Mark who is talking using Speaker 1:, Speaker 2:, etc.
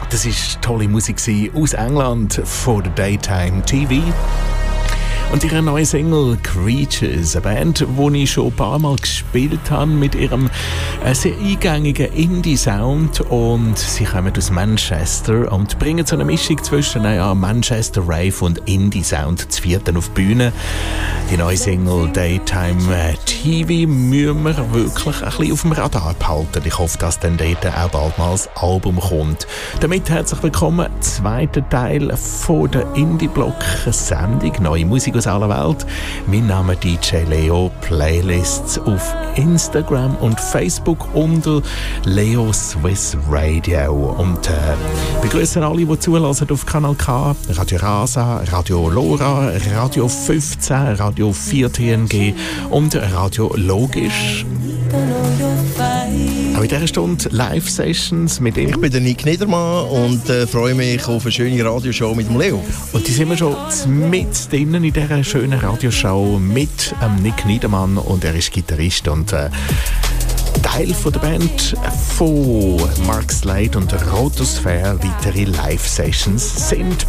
Speaker 1: Das war tolle Musik aus England von der Daytime TV. Und ihre neue Single «Creatures», eine Band, die ich schon ein paar Mal gespielt habe, mit ihrem sehr eingängigen Indie-Sound. Und sie kommen aus Manchester und bringen so eine Mischung zwischen Manchester Rave und Indie-Sound zu vierten auf die Bühne. Die neue Single «Daytime TV» müssen wir wirklich ein bisschen auf dem Radar behalten. Ich hoffe, dass dann dort auch bald mal das Album kommt. Damit herzlich willkommen, zweiter Teil von der Indie-Block-Sendung «Neue Musik aus aller Welt». Mein Name ist DJ Leo. Playlists auf Instagram und Facebook unter Leo Swiss Radio. Und begrüßen alle, die zulassen auf Kanal K, Radio Rasa, Radio Lora, Radio 15, Radio 4 TNG und Radio Logisch. Auch in dieser Stunde Live-Sessions mit ihm.
Speaker 2: Ich bin der Nick Niedermann und freue mich auf eine schöne Radioshow mit dem Leo.
Speaker 1: Und die sind wir schon mit drinnen in dieser schönen Radioshow mit Nick Niedermann, und er ist Gitarrist und Teil von der Band von Mark Slade und Rotosphäre. Weitere Live-Sessions sind